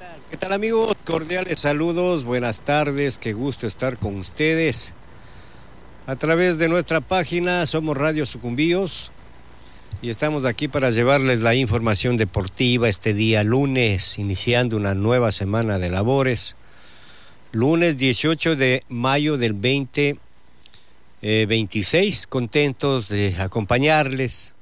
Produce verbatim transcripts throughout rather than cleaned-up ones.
¿Qué tal, amigos? Cordiales saludos, buenas tardes, qué gusto estar con ustedes. A través de nuestra página somos Radio Sucumbíos y estamos aquí para llevarles la información deportiva este día lunes, iniciando una nueva semana de labores. Lunes dieciocho de mayo del veinte veintiséis, contentos de acompañarles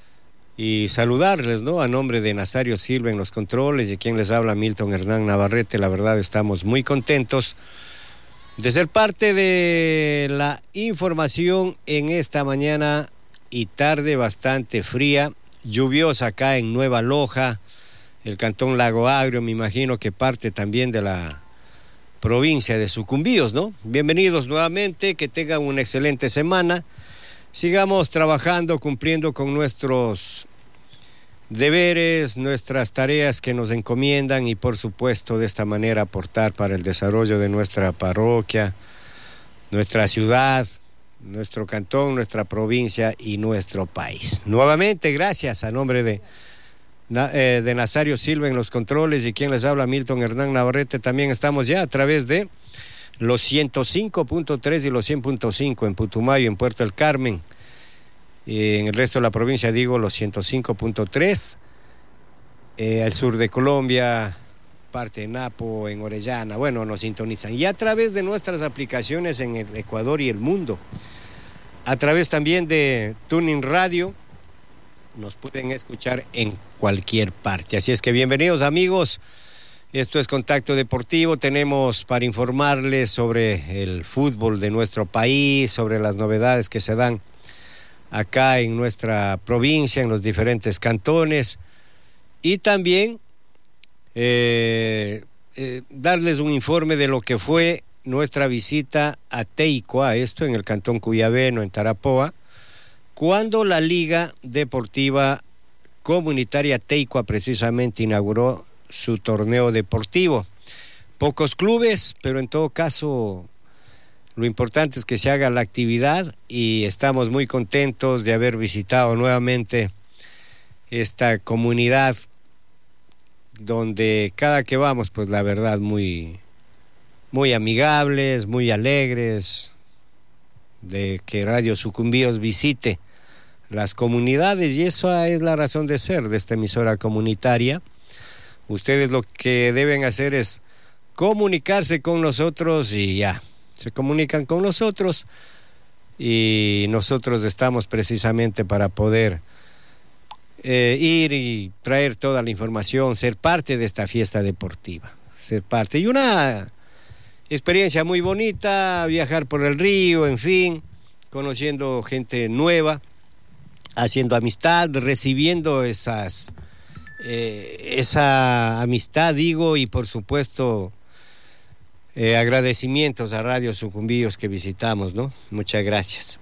y saludarles, ¿no? A nombre de Nazario Silva en los controles y quien les habla, Milton Hernán Navarrete. La verdad, estamos muy contentos de ser parte de la información en esta mañana y tarde bastante fría, lluviosa acá en Nueva Loja, el cantón Lago Agrio, me imagino que parte también de la provincia de Sucumbíos, ¿no? Bienvenidos nuevamente, que tengan una excelente semana. Sigamos trabajando, cumpliendo con nuestros deberes, nuestras tareas que nos encomiendan y por supuesto de esta manera aportar para el desarrollo de nuestra parroquia, nuestra ciudad, nuestro cantón, nuestra provincia y nuestro país. Nuevamente, gracias a nombre de, de Nazario Silva en los controles y quien les habla, Milton Hernán Navarrete. También estamos ya a través de los ciento cinco punto tres y los cien punto cinco en Putumayo, en Puerto El Carmen. Eh, en el resto de la provincia, digo, los ciento cinco punto tres, eh, al sur de Colombia, parte de Napo, en Orellana, bueno, nos sintonizan. Y a través de nuestras aplicaciones en el Ecuador y el mundo, a través también de Tuning Radio, nos pueden escuchar en cualquier parte. Así es que bienvenidos, amigos. Esto es Contacto Deportivo. Tenemos para informarles sobre el fútbol de nuestro país, sobre las novedades que se dan acá en nuestra provincia, en los diferentes cantones, y también eh, eh, darles un informe de lo que fue nuestra visita a Teicua, esto en el cantón Cuyabeno, en Tarapoa, cuando la Liga Deportiva Comunitaria Teicua precisamente inauguró su torneo deportivo. Pocos clubes, pero en todo caso lo importante es que se haga la actividad y estamos muy contentos de haber visitado nuevamente esta comunidad donde cada que vamos, pues la verdad muy, muy amigables, muy alegres de que Radio Sucumbíos visite las comunidades, y esa es la razón de ser de esta emisora comunitaria. Ustedes lo que deben hacer es comunicarse con nosotros y ya, se comunican con nosotros y nosotros estamos precisamente para poder eh, ir y traer toda la información, ser parte de esta fiesta deportiva, ser parte. Y una experiencia muy bonita, viajar por el río, en fin, conociendo gente nueva, haciendo amistad, recibiendo esas... Eh, esa amistad, digo, y por supuesto eh, agradecimientos a Radio Sucumbíos que visitamos, ¿no? Muchas gracias.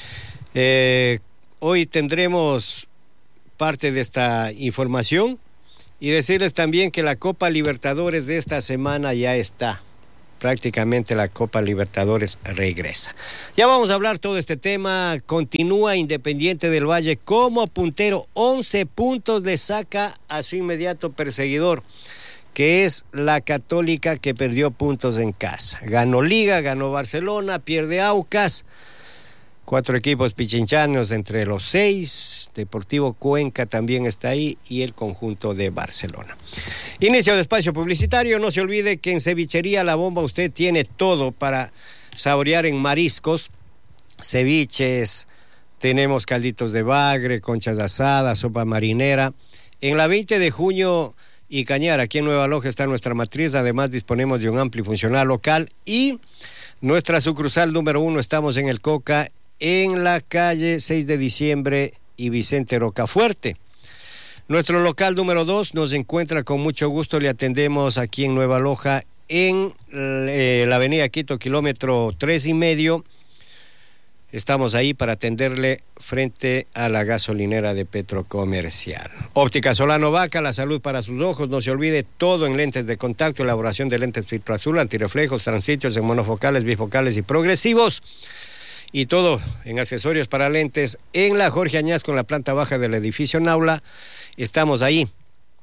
Eh, hoy tendremos parte de esta información y decirles también que la Copa Libertadores de esta semana ya está. Prácticamente la Copa Libertadores regresa. Ya vamos a hablar todo este tema. Continúa Independiente del Valle como puntero, once puntos le saca a su inmediato perseguidor, que es la Católica, que perdió puntos en casa. Ganó Liga, ganó Barcelona, pierde Aucas. Cuatro equipos pichinchanos entre los seis. Deportivo Cuenca también está ahí y el conjunto de Barcelona. Inicio de espacio publicitario. No se olvide que en Cevichería La Bomba usted tiene todo para saborear en mariscos, ceviches, tenemos calditos de bagre, conchas asadas, sopa marinera. En la veinte de junio y Cañar, aquí en Nueva Loja, está nuestra matriz. Además disponemos de un amplio y funcional local y nuestra sucursal número uno, estamos en el Coca, en la calle seis de diciembre y Vicente Rocafuerte. Nuestro local número dos nos encuentra con mucho gusto, le atendemos aquí en Nueva Loja, en eh, la avenida Quito, kilómetro tres y medio. Estamos ahí para atenderle frente a la gasolinera de Petrocomercial. Óptica Solano Vaca, la salud para sus ojos. No se olvide, todo en lentes de contacto, elaboración de lentes filtro azul, antirreflejos, transitos en monofocales, bifocales y progresivos. Y todo en accesorios para lentes en la Jorge Añasco, en la planta baja del edificio Naula. Estamos ahí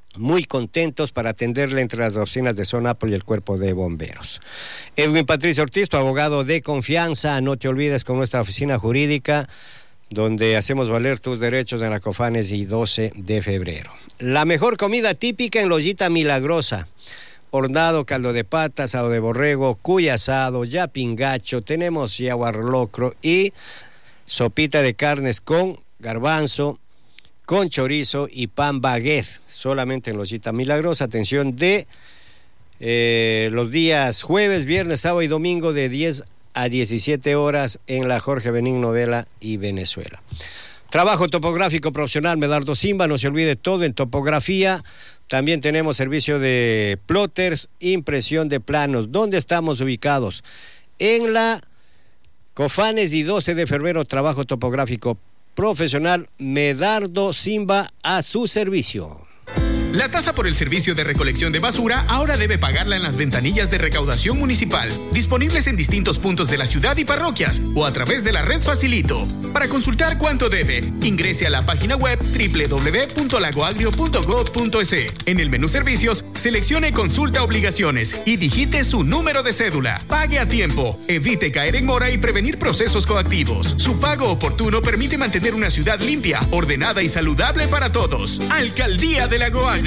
muy contentos para atenderle entre las oficinas de Sonapo y el Cuerpo de Bomberos. Edwin Patricio Ortiz, tu abogado de confianza, no te olvides con nuestra oficina jurídica, donde hacemos valer tus derechos en la Cofanes y doce de febrero. La mejor comida típica en la Ollita Milagrosa. Hornado, caldo de pata, asado de borrego, cuy asado, yapingacho, tenemos yaguarlocro y sopita de carnes con garbanzo, con chorizo y pan baguette, solamente en la Ollita Milagrosa. Atención de eh, los días jueves, viernes, sábado y domingo de diez a diecisiete horas en la Jorge Benigno Vela y Venezuela. Trabajo topográfico profesional Medardo Simba, no se olvide todo en topografía. También tenemos servicio de plotters, impresión de planos. ¿Dónde estamos ubicados? En la Cofanes y doce de febrero, trabajo topográfico profesional Medardo Simba a su servicio. La tasa por el servicio de recolección de basura ahora debe pagarla en las ventanillas de recaudación municipal, disponibles en distintos puntos de la ciudad y parroquias o a través de la red Facilito. Para consultar cuánto debe, ingrese a la página web doble u doble u doble u punto lagoagrio punto gob punto es. En el menú Servicios, seleccione Consulta Obligaciones y digite su número de cédula. Pague a tiempo, evite caer en mora y prevenir procesos coactivos. Su pago oportuno permite mantener una ciudad limpia, ordenada y saludable para todos. Alcaldía de Lago Agrio.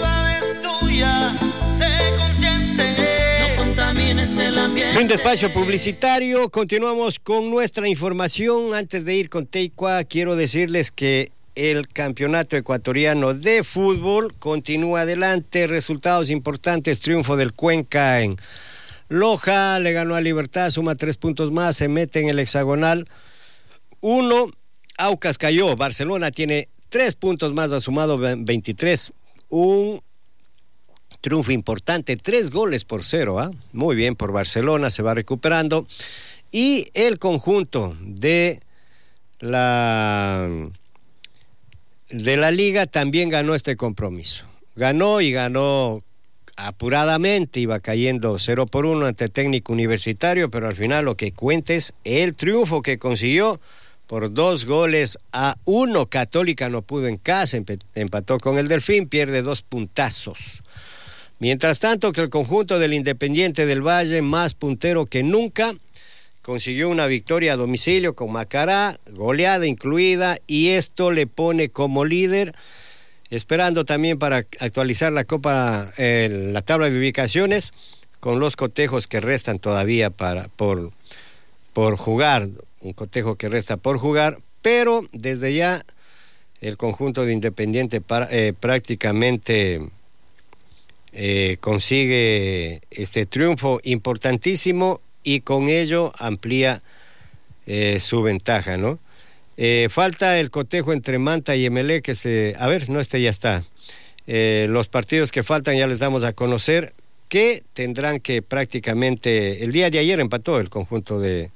Fin de espacio publicitario. Continuamos con nuestra información. Antes de ir con Teicua, quiero decirles que el campeonato ecuatoriano de fútbol continúa adelante. Resultados importantes: triunfo del Cuenca en Loja, le ganó a Libertad, suma tres puntos más, se mete en el hexagonal uno. Aucas cayó, Barcelona tiene tres puntos más, ha sumado veintitrés. Un triunfo importante, tres goles por cero, ¿ah? Muy bien por Barcelona, se va recuperando. Y el conjunto de la de la liga también ganó este compromiso. Ganó y ganó apuradamente, iba cayendo cero por uno ante Técnico Universitario, pero al final lo que cuenta es el triunfo que consiguió por dos goles a uno. Católica no pudo en casa, empató con el Delfín, pierde dos puntazos. Mientras tanto que el conjunto del Independiente del Valle, más puntero que nunca, consiguió una victoria a domicilio con Macará, goleada incluida, y esto le pone como líder, esperando también para actualizar la Copa, eh, la tabla de ubicaciones, con los cotejos que restan todavía para, por, por jugar. Un cotejo que resta por jugar, pero desde ya el conjunto de Independiente para, eh, prácticamente eh, consigue este triunfo importantísimo y con ello amplía eh, su ventaja, ¿no? Eh, falta el cotejo entre Manta y Emelec, que se... A ver, no, este ya está. Eh, los partidos que faltan ya les damos a conocer, que tendrán que prácticamente... El día de ayer empató el conjunto de...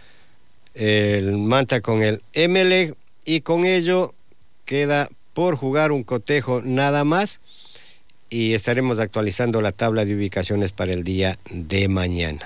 el Manta con el Emelec y con ello queda por jugar un cotejo nada más y estaremos actualizando la tabla de ubicaciones para el día de mañana.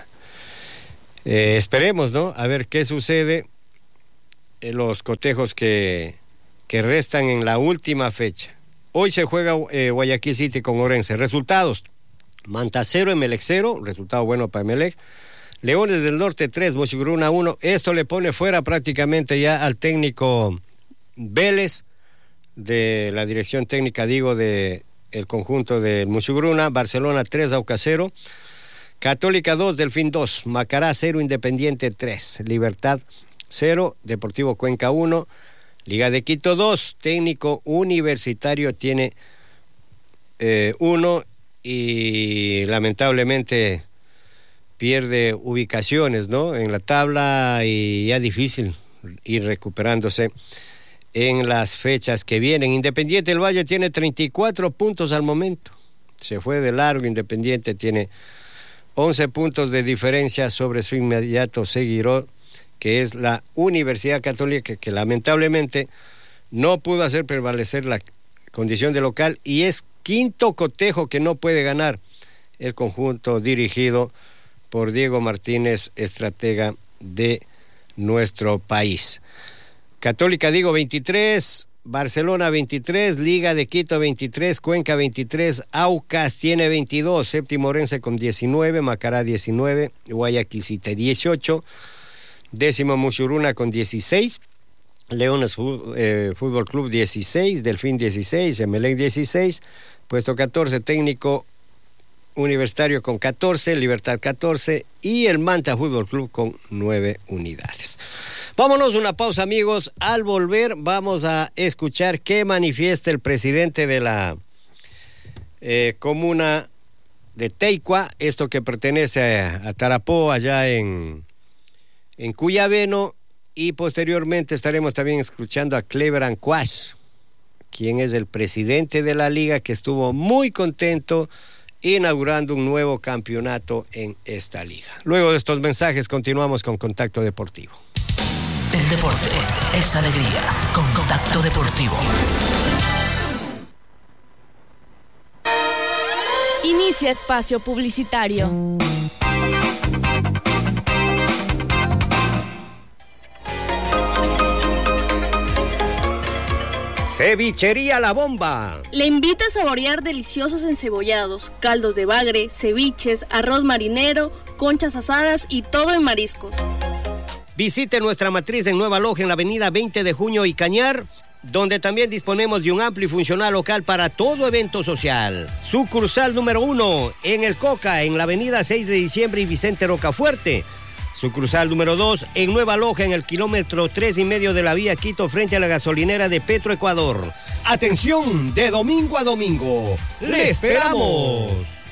Eh, esperemos, ¿no? A ver qué sucede en los cotejos que, que restan en la última fecha. Hoy se juega eh, Guayaquil City con Orense. Resultados: Manta cero, Emelec cero, resultado bueno para Emelec. Leones del Norte tres, Mochiguruna uno. Esto le pone fuera prácticamente ya al técnico Vélez de la dirección técnica, digo, de el conjunto de Mochiguruna. Barcelona tres, Aucas cero. Católica dos, Delfín dos. Macará cero, Independiente tres. Libertad cero, Deportivo Cuenca uno. Liga de Quito dos. Técnico Universitario tiene eh, uno y lamentablemente pierde ubicaciones, ¿no? En la tabla y ya difícil ir recuperándose en las fechas que vienen. Independiente del Valle tiene treinta y cuatro puntos al momento. Se fue de largo. Independiente tiene once puntos de diferencia sobre su inmediato seguidor, que es la Universidad Católica, que, que lamentablemente no pudo hacer prevalecer la condición de local y es quinto cotejo que no puede ganar el conjunto dirigido por Diego Martínez, estratega de nuestro país. Católica, digo, veintitrés, Barcelona veintitrés, Liga de Quito veintitrés, Cuenca veintitrés, Aucas tiene veintidós, Séptimo Orense con diecinueve, Macará diecinueve, Guayaquil City dieciocho, Décimo Muchuruna con dieciséis, Leones eh, Fútbol Club dieciséis, Delfín dieciséis, Emelec dieciséis, puesto catorce Técnico Universitario con catorce, Libertad catorce y el Manta Fútbol Club con nueve unidades. Vámonos una pausa, amigos. Al volver vamos a escuchar qué manifiesta el presidente de la eh, comuna de Teicua, esto que pertenece a, a Tarapó, allá en, en Cuyabeno, y posteriormente estaremos también escuchando a Cleveland Quash, quien es el presidente de la liga, que estuvo muy contento inaugurando un nuevo campeonato en esta liga. Luego de estos mensajes continuamos con Contacto Deportivo. El deporte es alegría con Contacto Deportivo. Inicia espacio publicitario. Cevichería La Bomba le invita a saborear deliciosos encebollados, caldos de bagre, ceviches, arroz marinero, conchas asadas y todo en mariscos. Visite nuestra matriz en Nueva Loja en la avenida veinte de junio y Cañar, donde también disponemos de un amplio y funcional local para todo evento social. Sucursal número uno en El Coca, en la avenida seis de diciembre y Vicente Rocafuerte. Sucursal número dos en Nueva Loja, en el kilómetro tres y medio de la vía Quito, frente a la gasolinera de Petroecuador. Atención, de domingo a domingo, ¡le esperamos!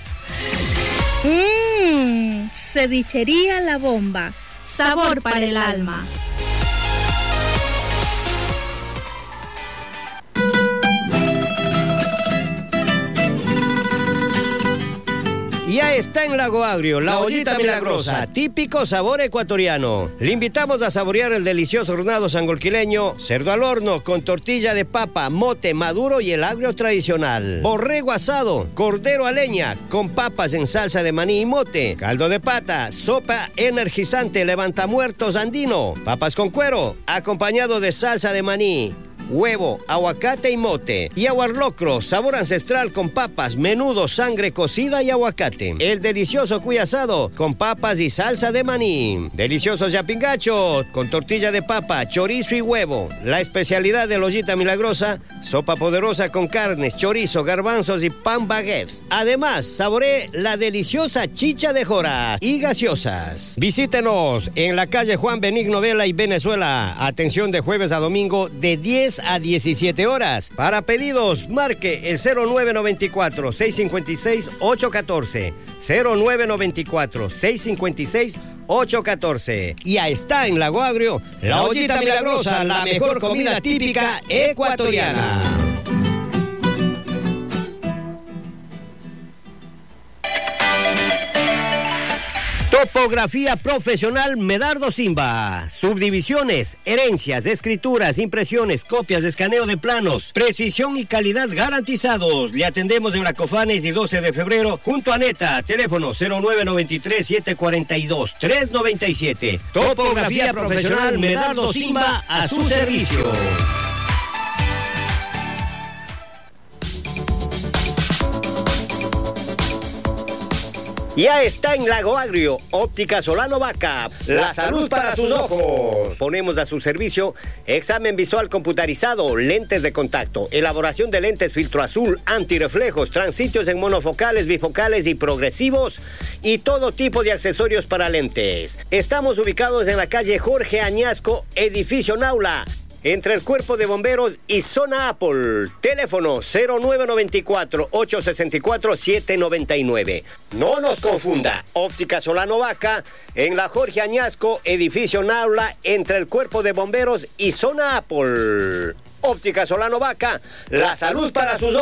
Mmm, cevichería La Bomba. Sabor para el alma. Ya está en Lago Agrio, la ollita milagrosa, típico sabor ecuatoriano. Le invitamos a saborear el delicioso hornado sangolquileño, cerdo al horno con tortilla de papa, mote maduro y el agrio tradicional. Borrego asado, cordero a leña con papas en salsa de maní y mote, caldo de pata, sopa energizante levantamuertos andino, papas con cuero, acompañado de salsa de maní, huevo, aguacate y mote. Y aguarlocro, sabor ancestral con papas, menudo, sangre cocida y aguacate. El delicioso cuy asado con papas y salsa de maní. Delicioso yapingacho con tortilla de papa, chorizo y huevo. La especialidad de la ollita milagrosa, sopa poderosa con carnes, chorizo, garbanzos y pan baguette. Además, saboree la deliciosa chicha de jora y gaseosas. Visítenos en la calle Juan Benigno Vela y Venezuela. Atención de jueves a domingo de diez a diecisiete horas. Para pedidos, marque el cero nueve nueve cuatro, seis cinco seis, ocho uno cuatro. cero nueve nueve cuatro, seis cinco seis, ocho uno cuatro. Ya está en Lago Agrio, la ollita milagrosa, la mejor comida típica ecuatoriana. Topografía profesional Medardo Simba. Subdivisiones, herencias, escrituras, impresiones, copias, escaneo de planos, precisión y calidad garantizados. Le atendemos en la Cofanes y doce de febrero junto a Neta. Teléfono cero nueve nueve tres, siete cuatro dos, tres nueve siete. Topografía profesional Medardo Simba, a su servicio. Ya está en Lago Agrio, Óptica Solano Vaca, la salud para sus ojos. Ponemos a su servicio examen visual computarizado, lentes de contacto, elaboración de lentes filtro azul, antirreflejos, transitos en monofocales, bifocales y progresivos y todo tipo de accesorios para lentes. Estamos ubicados en la calle Jorge Añasco, edificio Naula, entre el Cuerpo de Bomberos y Zona Apple. Teléfono cero nueve nueve cuatro, ocho seis cuatro, siete nueve nueve. No nos confunda. Óptica Solano Vaca en la Jorge Añasco, edificio Naula, entre el Cuerpo de Bomberos y Zona Apple. Óptica Solano Vaca, la salud para sus ojos.